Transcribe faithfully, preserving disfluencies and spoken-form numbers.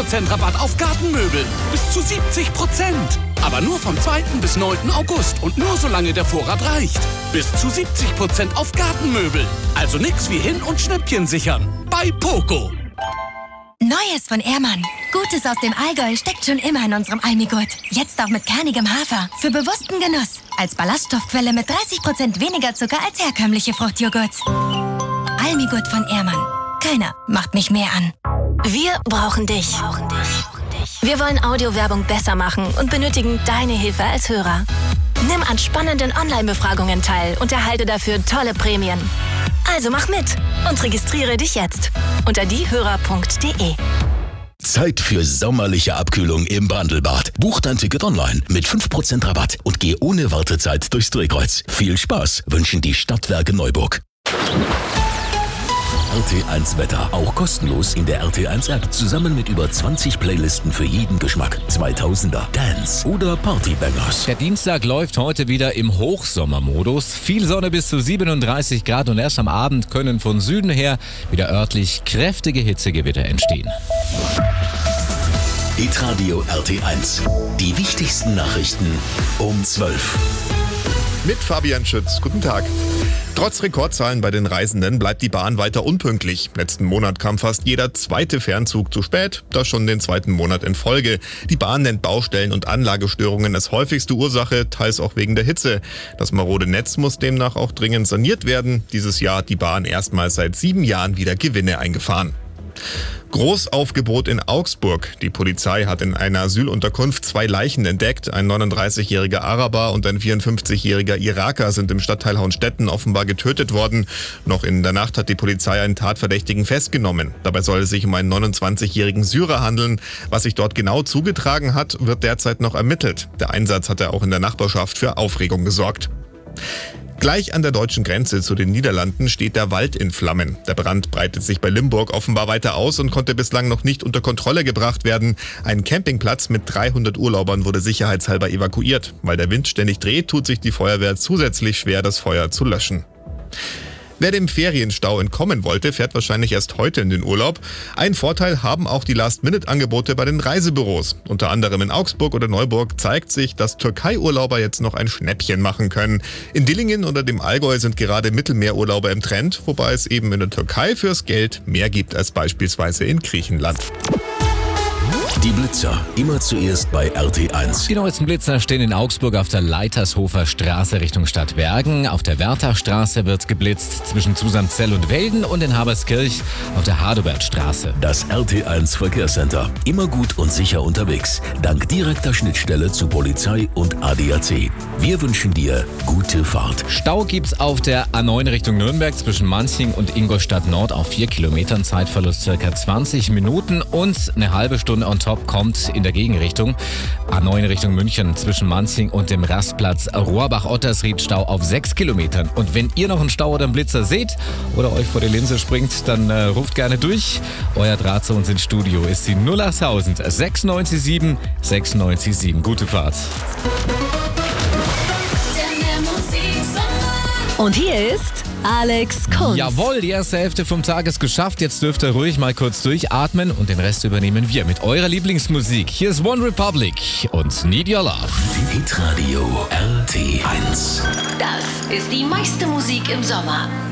Prozent Rabatt auf Gartenmöbel. Bis zu siebzig Prozent. Aber nur vom zweiten bis neunten August und nur solange der Vorrat reicht. Bis zu siebzig Prozent auf Gartenmöbel. Also nix wie hin und Schnäppchen sichern. Bei Poco. Neues von Ehrmann. Gutes aus dem Allgäu steckt schon immer in unserem Almigurt. Jetzt auch mit kernigem Hafer. Für bewussten Genuss. Als Ballaststoffquelle mit dreißig Prozent weniger Zucker als herkömmliche Fruchtjoghurts. Almigurt von Ehrmann. Keiner macht mich mehr an. Wir brauchen dich. Wir wollen Audiowerbung besser machen und benötigen deine Hilfe als Hörer. Nimm an spannenden Online-Befragungen teil und erhalte dafür tolle Prämien. Also mach mit und registriere dich jetzt unter diehörer punkt de. Zeit für sommerliche Abkühlung im Bandelbad. Buch dein Ticket online mit fünf Prozent Rabatt und geh ohne Wartezeit durchs Drehkreuz. Viel Spaß wünschen die Stadtwerke Neuburg. R T eins Wetter, auch kostenlos in der R T eins App, zusammen mit über zwanzig Playlisten für jeden Geschmack. zweitausender, Dance oder Partybangers. Der Dienstag läuft heute wieder im Hochsommermodus. Viel Sonne bis zu siebenunddreißig Grad und erst am Abend können von Süden her wieder örtlich kräftige Hitzegewitter entstehen. Hitradio R T eins. Die wichtigsten Nachrichten um zwölf. Mit Fabian Schütz. Guten Tag. Trotz Rekordzahlen bei den Reisenden bleibt die Bahn weiter unpünktlich. Letzten Monat kam fast jeder zweite Fernzug zu spät, das schon den zweiten Monat in Folge. Die Bahn nennt Baustellen und Anlagestörungen als häufigste Ursache, teils auch wegen der Hitze. Das marode Netz muss demnach auch dringend saniert werden. Dieses Jahr hat die Bahn erstmals seit sieben Jahren wieder Gewinne eingefahren. Großaufgebot in Augsburg. Die Polizei hat in einer Asylunterkunft zwei Leichen entdeckt. Ein neununddreißigjähriger Araber und ein vierundfünfzigjähriger Iraker sind im Stadtteil Hauenstetten offenbar getötet worden. Noch in der Nacht hat die Polizei einen Tatverdächtigen festgenommen. Dabei soll es sich um einen neunundzwanzigjährigen Syrer handeln. Was sich dort genau zugetragen hat, wird derzeit noch ermittelt. Der Einsatz hatte auch in der Nachbarschaft für Aufregung gesorgt. Gleich an der deutschen Grenze zu den Niederlanden steht der Wald in Flammen. Der Brand breitet sich bei Limburg offenbar weiter aus und konnte bislang noch nicht unter Kontrolle gebracht werden. Ein Campingplatz mit dreihundert Urlaubern wurde sicherheitshalber evakuiert. Weil der Wind ständig dreht, tut sich die Feuerwehr zusätzlich schwer, das Feuer zu löschen. Wer dem Ferienstau entkommen wollte, fährt wahrscheinlich erst heute in den Urlaub. Einen Vorteil haben auch die Last-Minute-Angebote bei den Reisebüros. Unter anderem in Augsburg oder Neuburg zeigt sich, dass Türkei-Urlauber jetzt noch ein Schnäppchen machen können. In Dillingen oder dem Allgäu sind gerade Mittelmeerurlauber im Trend, wobei es eben in der Türkei fürs Geld mehr gibt als beispielsweise in Griechenland. Die Blitzer, immer zuerst bei R T eins. Die neuesten Blitzer stehen in Augsburg auf der Leitershofer Straße Richtung Stadtbergen. Auf der Wertachstraße wird geblitzt zwischen Zusamzell und Welden und in Haberskirch auf der Hadobertstraße. Das R T eins Verkehrscenter. Immer gut und sicher unterwegs. Dank direkter Schnittstelle zu Polizei und A D A C. Wir wünschen dir gute Fahrt. Stau gibt's auf der A neun Richtung Nürnberg zwischen Manching und Ingolstadt Nord auf vier Kilometern. Zeitverlust circa zwanzig Minuten und eine halbe Stunde on top kommt in der Gegenrichtung. A neun Richtung München zwischen Manching und dem Rastplatz Rohrbach-Ottersried Stau auf sechs Kilometern. Und wenn ihr noch einen Stau oder einen Blitzer seht oder euch vor die Linse springt, dann äh, ruft gerne durch. Euer Draht zu uns ins Studio ist die null achttausend sechsundneunzig sieben sechsundneunzig sieben. Gute Fahrt. Und hier ist Alex Kunz. Jawohl, die erste Hälfte vom Tag ist geschafft. Jetzt dürft ihr ruhig mal kurz durchatmen und den Rest übernehmen wir mit eurer Lieblingsmusik. Hier ist One Republic und Need Your Love. Hitradio R T eins. Das ist die meiste Musik im Sommer.